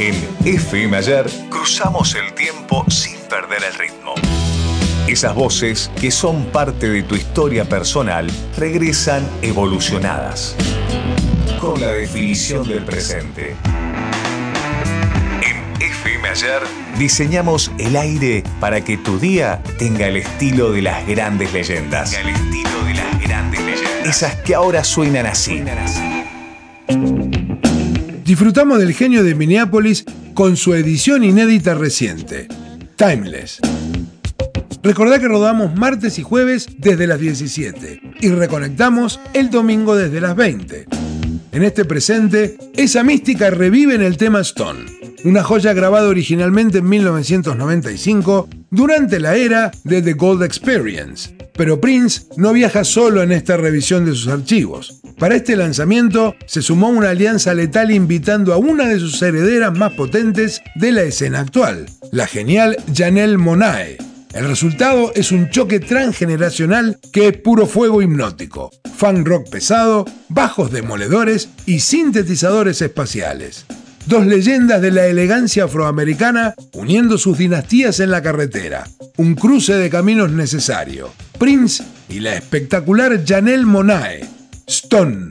En FM Ayer cruzamos el tiempo sin perder el ritmo. Esas voces que son parte de tu historia personal regresan evolucionadas, con la definición del presente. En FM Ayer diseñamos el aire para que tu día tenga el estilo de las grandes leyendas. Esas que ahora suenan así. Disfrutamos del genio de Minneapolis con su edición inédita reciente, Timeless. Recordá que rodamos martes y jueves desde las 17 y reconectamos el domingo desde las 20. En este presente, esa mística revive en el tema Stone, una joya grabada originalmente en 1995 durante la era de The Gold Experience. Pero Prince no viaja solo en esta revisión de sus archivos. Para este lanzamiento se sumó una alianza letal invitando a una de sus herederas más potentes de la escena actual, la genial Janelle Monáe. El resultado es un choque transgeneracional que es puro fuego hipnótico, funk rock pesado, bajos demoledores y sintetizadores espaciales. Dos leyendas de la elegancia afroamericana uniendo sus dinastías en la carretera. Un cruce de caminos necesario. Prince y la espectacular Janelle Monáe. Stone.